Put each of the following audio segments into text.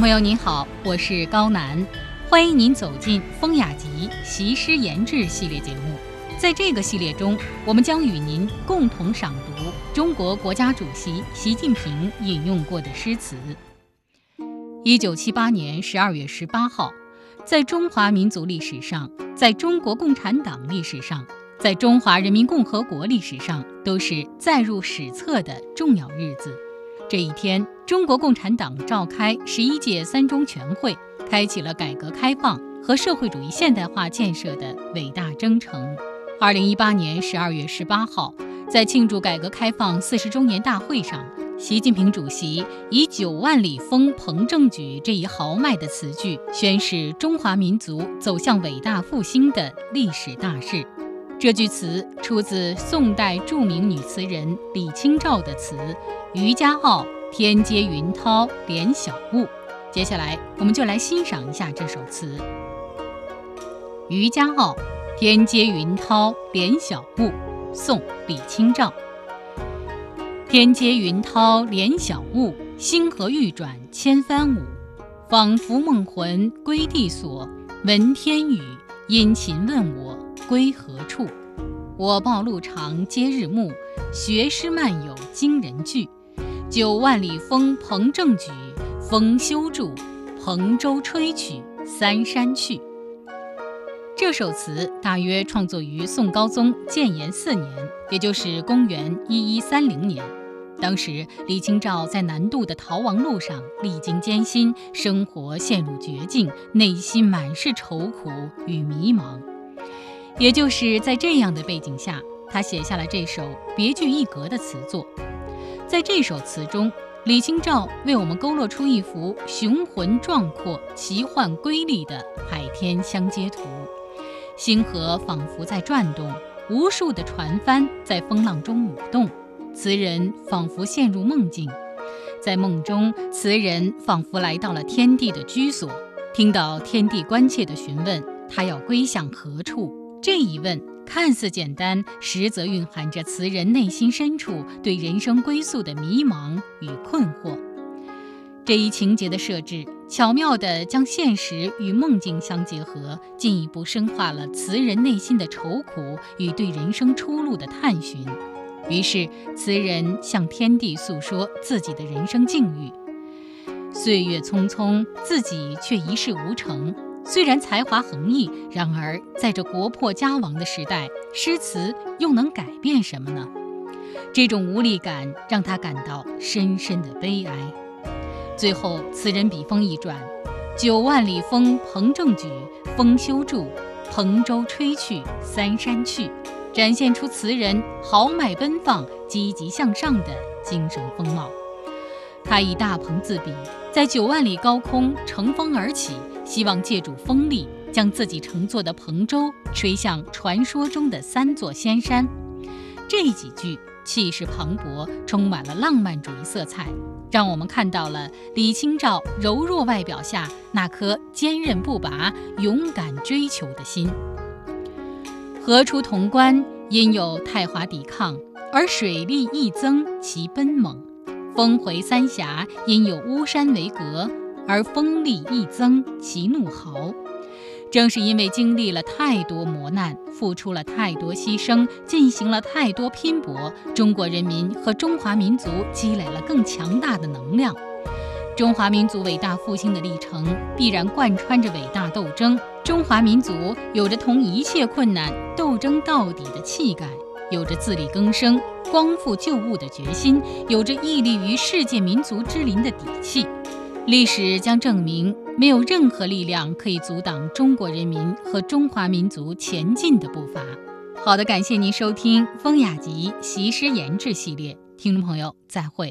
朋友您好，我是高楠，欢迎您走进风雅集习诗言志系列节目。在这个系列中，我们将与您共同赏读中国国家主席习近平引用过的诗词。1978年12月18号，在中华民族历史上，在中国共产党历史上，在中华人民共和国历史上，都是载入史册的重要日子。这一天，中国共产党召开11届三中全会，开启了改革开放和社会主义现代化建设的伟大征程。2018年12月18号，在庆祝改革开放40周年大会上，习近平主席以9万里风鹏正举这一豪迈的词句，宣示中华民族走向伟大复兴的历史大势。这句词出自宋代著名女词人李清照的词《渔家傲·天阶云涛怜小物》。接下来，我们就来欣赏一下这首词。渔家傲，天阶云涛怜小物，宋·李清照。天阶云涛怜小物，星河欲转千帆舞。仿佛梦魂归地所，闻天语，殷勤问我归何处。我报路长皆日暮，学诗漫有惊人句。9万里风鹏正举，风休住，蓬舟吹取三山去。这首词大约创作于宋高宗建炎4年，也就是公元1130年。当时李清照在南渡的逃亡路上历经艰辛，生活陷入绝境，内心满是愁苦与迷茫。也就是在这样的背景下，他写下了这首别具一格的词作。在这首词中，李清照为我们勾勒出一幅雄浑壮阔、奇幻瑰丽的海天相接图。星河仿佛在转动，无数的船帆在风浪中舞动，词人仿佛陷入梦境。在梦中，词人仿佛来到了天地的居所，听到天地关切地询问他要归向何处。这一问看似简单，实则蕴含着词人内心深处对人生归宿的迷茫与困惑。这一情节的设置，巧妙地将现实与梦境相结合，进一步深化了词人内心的愁苦与对人生出路的探寻。于是，词人向天地诉说自己的人生境遇。岁月匆匆，自己却一事无成。虽然才华横溢，然而在这国破家亡的时代，诗词又能改变什么呢？这种无力感让他感到深深的悲哀。最后，词人笔锋一转，9万里风鹏正举，风休住，蓬舟吹去三山去，展现出词人豪迈奔放、积极向上的精神风貌。他以大鹏自比，在9万里高空乘风而起，希望借助风力将自己乘坐的蓬舟吹向传说中的3座仙山。这几句气势磅礴，充满了浪漫主义色彩，让我们看到了李清照柔弱外表下那颗坚韧不拔、勇敢追求的心。何出潼关，因有太华抵抗，而水力亦增其奔猛。峰回三峡，因有巫山为隔，而风力亦增其怒号。正是因为经历了太多磨难，付出了太多牺牲，进行了太多拼搏，中国人民和中华民族积累了更强大的能量。中华民族伟大复兴的历程必然贯穿着伟大斗争，中华民族有着同一切困难斗争到底的气概，有着自力更生、光复旧物的决心，有着屹立于世界民族之林的底气。历史将证明，没有任何力量可以阻挡中国人民和中华民族前进的步伐。好的，感谢您收听风雅集习诗言志系列，听众朋友再会。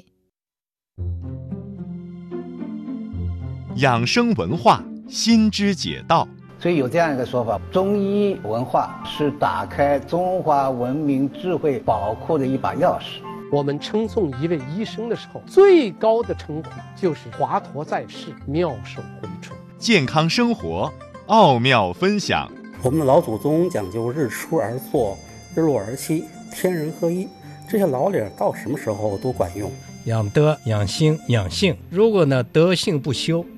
养生文化，心之解道。 所以有这样一个说法，中医文化是打开中华文明智慧宝库的一把钥匙。 我们称颂一位医生的时候，最高的称呼就是华佗在世，妙手回春。 健康生活，奥妙分享。 我们的老祖宗讲究日出而作，日落而息，天人合一，这些老理到什么时候都管用。 养德、养心、养性。如果呢德性不修，